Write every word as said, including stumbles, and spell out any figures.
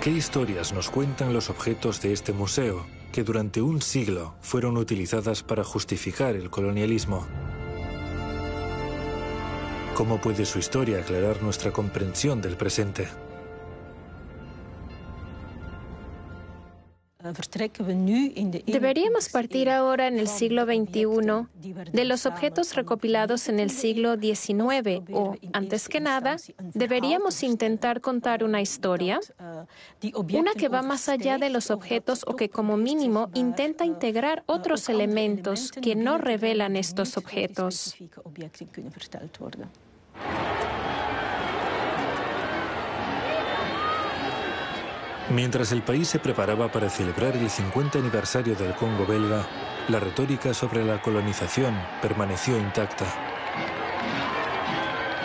¿Qué historias nos cuentan los objetos de este museo que durante un siglo fueron utilizadas para justificar el colonialismo? ¿Cómo puede su historia aclarar nuestra comprensión del presente? Deberíamos partir ahora en el siglo veintiuno de los objetos recopilados en el siglo diecinueve o, antes que nada, deberíamos intentar contar una historia, una que va más allá de los objetos o que como mínimo intenta integrar otros elementos que no revelan estos objetos. Mientras el país se preparaba para celebrar el cincuenta aniversario del Congo belga, la retórica sobre la colonización permaneció intacta.